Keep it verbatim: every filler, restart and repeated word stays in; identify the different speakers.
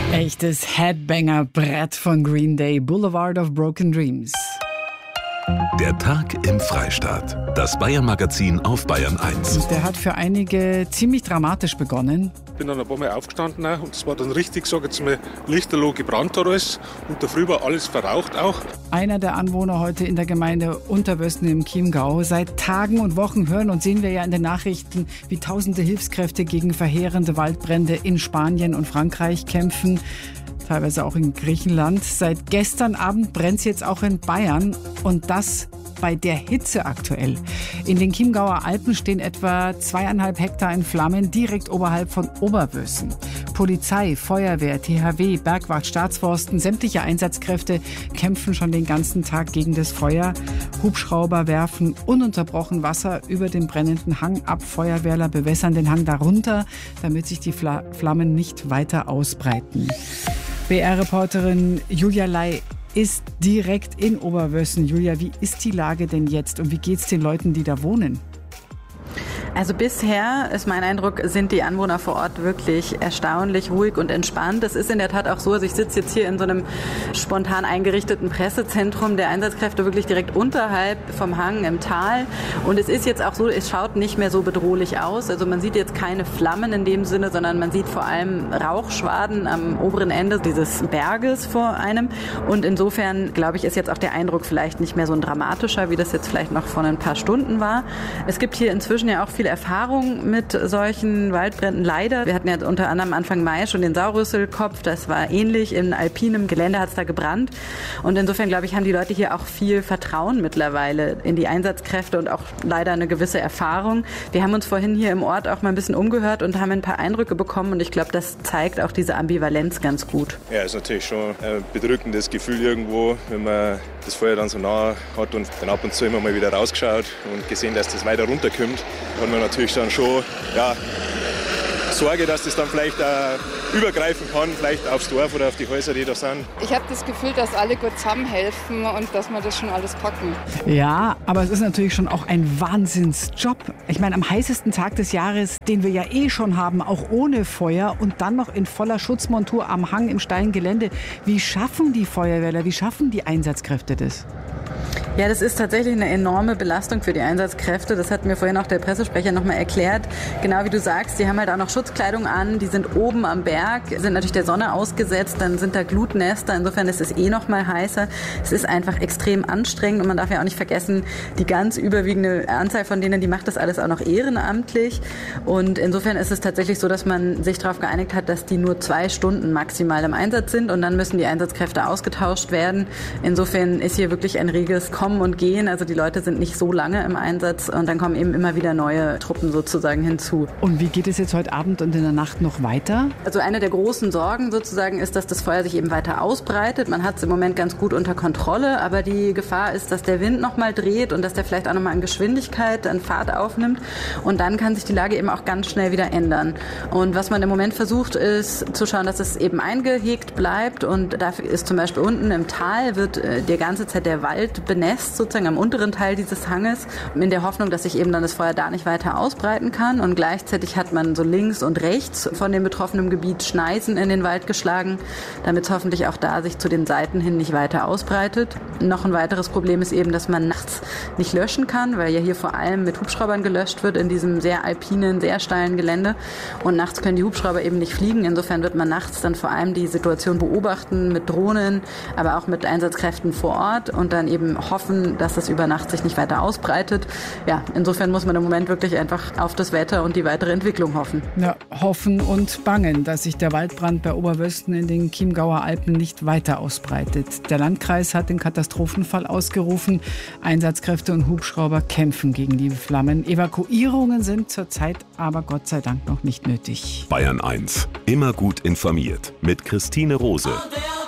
Speaker 1: Echtes Headbanger-Brett von Green Day, Boulevard of Broken Dreams.
Speaker 2: Der Tag im Freistaat. Das Bayern-Magazin auf Bayern eins.
Speaker 1: Der hat für einige ziemlich dramatisch begonnen.
Speaker 3: Ich bin dann ein paar Mal aufgestanden auch, und es war dann richtig, sage jetzt mal, lichterloh gebrannt alles und da früh war alles verraucht auch.
Speaker 1: Einer der Anwohner heute in der Gemeinde Unterwösten im Chiemgau. Seit Tagen und Wochen hören und sehen wir ja in den Nachrichten, wie tausende Hilfskräfte gegen verheerende Waldbrände in Spanien und Frankreich kämpfen. Teilweise auch in Griechenland. Seit gestern Abend brennt es jetzt auch in Bayern und das bei der Hitze aktuell. In den Chiemgauer Alpen stehen etwa zweieinhalb Hektar in Flammen direkt oberhalb von Oberwössen. Polizei, Feuerwehr, T H W, Bergwacht, Staatsforsten, sämtliche Einsatzkräfte kämpfen schon den ganzen Tag gegen das Feuer. Hubschrauber werfen ununterbrochen Wasser über den brennenden Hang ab. Feuerwehrler bewässern den Hang darunter, damit sich die Fla- Flammen nicht weiter ausbreiten. B R-Reporterin Julia Ley ist direkt in Oberwössen. Julia, wie ist die Lage denn jetzt und wie geht's den Leuten, die da wohnen?
Speaker 4: Also bisher ist mein Eindruck, sind die Anwohner vor Ort wirklich erstaunlich ruhig und entspannt. Es ist in der Tat auch so, also ich sitze jetzt hier in so einem spontan eingerichteten Pressezentrum der Einsatzkräfte wirklich direkt unterhalb vom Hang im Tal. Und es ist jetzt auch so, es schaut nicht mehr so bedrohlich aus. Also man sieht jetzt keine Flammen in dem Sinne, sondern man sieht vor allem Rauchschwaden am oberen Ende dieses Berges vor einem. Und insofern, glaube ich, ist jetzt auch der Eindruck vielleicht nicht mehr so ein dramatischer, wie das jetzt vielleicht noch vor ein paar Stunden war. Es gibt hier inzwischen ja auch viele Erfahrung mit solchen Waldbränden leider. Wir hatten ja unter anderem Anfang Mai schon den Saurüsselkopf, das war ähnlich, in alpinem Gelände hat es da gebrannt und insofern glaube ich, haben die Leute hier auch viel Vertrauen mittlerweile in die Einsatzkräfte und auch leider eine gewisse Erfahrung. Wir haben uns vorhin hier im Ort auch mal ein bisschen umgehört und haben ein paar Eindrücke bekommen und ich glaube, das zeigt auch diese Ambivalenz ganz gut.
Speaker 5: Ja, ist natürlich schon ein bedrückendes Gefühl irgendwo, wenn man das Feuer dann so nah hat und dann ab und zu immer mal wieder rausgeschaut und gesehen, dass das weiter runterkommt. Hat man natürlich dann schon ja, Sorge, dass das dann vielleicht äh, übergreifen kann, vielleicht aufs Dorf oder auf die Häuser, die da sind.
Speaker 6: Ich habe das Gefühl, dass alle gut zusammenhelfen und dass wir das schon alles packen.
Speaker 1: Ja, aber es ist natürlich schon auch ein Wahnsinnsjob. Ich meine, am heißesten Tag des Jahres, den wir ja eh schon haben, auch ohne Feuer und dann noch in voller Schutzmontur am Hang im steilen Gelände. Wie schaffen die Feuerwehrler, wie schaffen die Einsatzkräfte das?
Speaker 4: Ja, das ist tatsächlich eine enorme Belastung für die Einsatzkräfte. Das hat mir vorhin auch der Pressesprecher nochmal erklärt. Genau wie du sagst, die haben halt auch noch Schutzkleidung an, die sind oben am Berg, sind natürlich der Sonne ausgesetzt, dann sind da Glutnester, insofern ist es eh noch mal heißer. Es ist einfach extrem anstrengend und man darf ja auch nicht vergessen, die ganz überwiegende Anzahl von denen, die macht das alles auch noch ehrenamtlich und insofern ist es tatsächlich so, dass man sich darauf geeinigt hat, dass die nur zwei Stunden maximal im Einsatz sind und dann müssen die Einsatzkräfte ausgetauscht werden. Insofern ist hier wirklich ein reges Kommen und Gehen, also die Leute sind nicht so lange im Einsatz und dann kommen eben immer wieder neue Truppen sozusagen hinzu.
Speaker 1: Und wie geht es jetzt heute Abend und in der Nacht noch weiter?
Speaker 4: Also eine der großen Sorgen sozusagen ist, dass das Feuer sich eben weiter ausbreitet. Man hat es im Moment ganz gut unter Kontrolle, aber die Gefahr ist, dass der Wind nochmal dreht und dass der vielleicht auch nochmal an Geschwindigkeit, an Fahrt aufnimmt und dann kann sich die Lage eben auch ganz schnell wieder ändern. Und was man im Moment versucht, ist zu schauen, dass es eben eingehegt bleibt und dafür ist zum Beispiel unten im Tal wird die ganze Zeit der Wald benässt, sozusagen am unteren Teil dieses Hanges, in der Hoffnung, dass sich eben dann das Feuer da nicht weiter ausbreiten kann. Und gleichzeitig hat man so links und rechts von dem betroffenen Gebiet Schneisen in den Wald geschlagen, damit es hoffentlich auch da sich zu den Seiten hin nicht weiter ausbreitet. Noch ein weiteres Problem ist eben, dass man nachts nicht löschen kann, weil ja hier vor allem mit Hubschraubern gelöscht wird in diesem sehr alpinen, sehr steilen Gelände. Und nachts können die Hubschrauber eben nicht fliegen. Insofern wird man nachts dann vor allem die Situation beobachten mit Drohnen, aber auch mit Einsatzkräften vor Ort und dann eben hoffen, dass das über Nacht sich nicht weiter ausbreitet. Ja, insofern muss man im Moment wirklich einfach auf das Wetter und die weitere Entwicklung hoffen.
Speaker 1: Ja, hoffen und bangen, dass sich der Waldbrand bei Oberwösten in den Chiemgauer Alpen nicht weiter ausbreitet. Der Landkreis hat den Katastrophenfall ausgerufen. Einsatzkräfte und Hubschrauber kämpfen gegen die Flammen. Evakuierungen sind zurzeit aber Gott sei Dank noch nicht nötig.
Speaker 2: Bayern eins. Immer gut informiert mit Christine Rose.